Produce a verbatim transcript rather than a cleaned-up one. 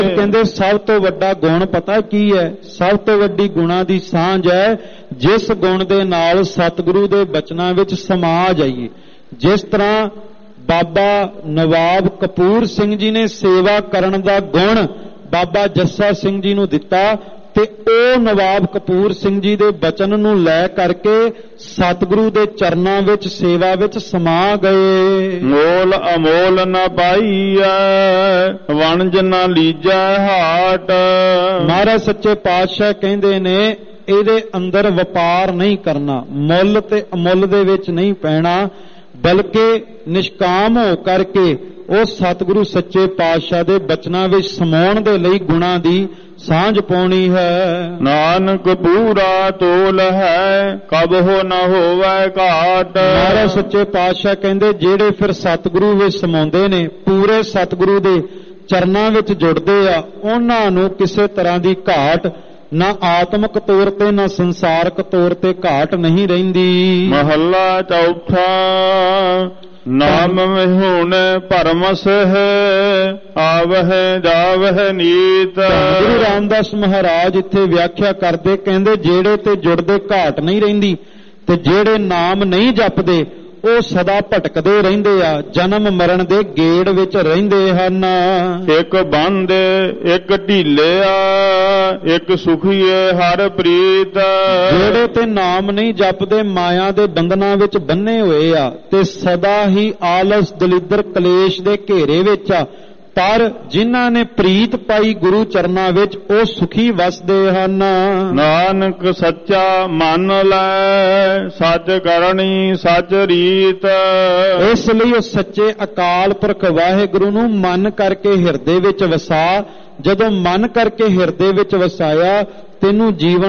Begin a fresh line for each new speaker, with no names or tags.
ਕਹਿੰਦੇ ਸਭ ਤੋਂ ਵੱਡਾ ਗੁਣ ਪਤਾ ਕੀ ਹੈ? ਸਭ ਤੋਂ ਵੱਡੀ ਗੁਣਾਂ ਦੀ ਸਾਂਝ ਹੈ ਜਿਸ ਗੁਣ ਦੇ ਨਾਲ ਸਤਿਗੁਰੂ ਦੇ ਬਚਨਾਂ ਵਿੱਚ ਸਮਾ ਜਾਈਏ। ਜਿਸ ਤਰ੍ਹਾਂ ਬਾਬਾ ਨਵਾਬ ਕਪੂਰ ਸਿੰਘ ਜੀ ਨੇ ਸੇਵਾ ਕਰਨ ਦਾ ਗੁਣ ਬਾਬਾ ਜੱਸਾ ਸਿੰਘ ਜੀ ਨੂੰ ਦਿੱਤਾ, ਤੇ ਉਹ ਨਵਾਬ ਕਪੂਰ ਸਿੰਘ ਜੀ ਦੇ ਬਚਨ ਨੂੰ ਲੈ ਕਰਕੇ ਸਤਿਗੁਰੂ ਦੇ ਚਰਨਾਂ ਵਿੱਚ ਸੇਵਾ ਵਿੱਚ ਸਮਾ ਗਏ।
ਮੋਲ ਅਮੋਲ ਨਾ ਪਾਈਐ, ਵਣਜ ਨਾ ਲੀਜੈ ਹਾਟ।
ਮਹਾਰਾਜ ਸੱਚੇ ਪਾਤਸ਼ਾਹ ਕਹਿੰਦੇ ਨੇ ਇਹਦੇ ਅੰਦਰ ਵਪਾਰ ਨਹੀਂ ਕਰਨਾ, ਮੁੱਲ ਤੇ ਅਮੁੱਲ ਦੇ ਵਿੱਚ ਨਹੀਂ ਪੈਣਾ, ਬਲਕਿ ਨਿਸ਼ਕਾਮ ਹੋ ਕਰਕੇ ਉਹ ਸਤਿਗੁਰੂ ਸੱਚੇ ਪਾਤਸ਼ਾਹ ਦੇ ਬਚਨਾਂ ਵਿੱਚ ਸਮਾਉਣ ਦੇ ਲਈ ਗੁਣਾਂ ਦੀ ਸਾਂਝ ਪਾਉਣੀ ਹੈ।
ਨਾਨਕ ਪੂਰਾ ਤੋਲ ਹੈ, ਕਬਹੁ ਨ ਹੋਵੈ ਘਾਟ।
ਮਹਾਰਾਜ ਸੱਚੇ ਪਾਤਸ਼ਾਹ ਕਹਿੰਦੇ ਜਿਹੜੇ ਫਿਰ ਸਤਿਗੁਰੂ ਵਿੱਚ ਸਮਾਉਂਦੇ ਨੇ, ਪੂਰੇ ਸਤਿਗੁਰੂ ਦੇ ਚਰਨਾਂ ਵਿੱਚ ਜੁੜਦੇ ਆ, ਉਹਨਾਂ ਨੂੰ ਕਿਸੇ ਤਰ੍ਹਾਂ ਦੀ ਘਾਟ ਨਾ ਆਤਮਿਕ ਤੌਰ ਤੇ ਨਾ ਸੰਸਾਰਕ ਤੌਰ ਤੇ ਘਾਟ ਨਹੀਂ ਰਹਿੰਦੀ।
ਮਹੱਲਾ ਚੌਥਾ। ਨਾਮ ਵਿਹੂਣ ਭਰਮਸ ਹੈ, ਆਵਹਿ ਜਾਵਹਿ ਨੀਤ।
ਗੁਰੂ ਰਾਮਦਾਸ ਮਹਾਰਾਜ ਇੱਥੇ ਵਿਆਖਿਆ ਕਰਦੇ, ਕਹਿੰਦੇ ਜਿਹੜੇ ਤੇ ਜੁੜਦੇ ਘਾਟ ਨਹੀਂ ਰਹਿੰਦੀ, ਤੇ ਜਿਹੜੇ ਨਾਮ ਨਹੀਂ ਜਪਦੇ ਉਹ ਸਦਾ ਭਟਕਦੇ ਰਹਿੰਦੇ ਆ, ਜਨਮ ਮਰਨ ਦੇ ਗੇੜ ਵਿੱਚ ਰਹਿੰਦੇ ਹਨ।
ਇੱਕ ਬੰਦ ਇੱਕ ਢੀਲਿਆ, ਇੱਕ ਸੁਖੀਏ ਹਰ ਪ੍ਰੀਤ।
ਜਿਹੜੇ ਤੇ ਨਾਮ ਨਹੀਂ ਜਪਦੇ ਮਾਇਆ ਦੇ ਬੰਧਨਾਂ ਵਿੱਚ ਬੰਨੇ ਹੋਏ ਆ, ਤੇ ਸਦਾ ਹੀ ਆਲਸ ਦਲਿੱਦਰ ਕਲੇਸ਼ ਦੇ ਘੇਰੇ ਵਿੱਚ ਆ, ਪਰ ਜਿਨ੍ਹਾਂ ਨੇ ਪ੍ਰੀਤ ਪਾਈ ਗੁਰੂ ਚਰਨਾਂ ਵਿੱਚ ਉਹ ਸੁਖੀ ਵਸਦੇ ਹਨ।
ਨਾਨਕ ਸੱਚਾ ਮੰਨ ਲੈ, ਸੱਚ ਕਰਨੀ ਸੱਚ ਰੀਤ।
ਇਸ ਲਈ ਉਹ ਸੱਚੇ ਅਕਾਲ ਪੁਰਖ ਵਾਹਿਗੁਰੂ ਨੂੰ ਮਨ ਕਰਕੇ ਹਿਰਦੇ ਵਿੱਚ ਵਸਾ। ਜਦੋਂ ਮਨ ਕਰਕੇ ਹਿਰਦੇ ਵਿੱਚ ਵਸਾਇਆ, ਤੈਨੂੰ ਜੀਵਨ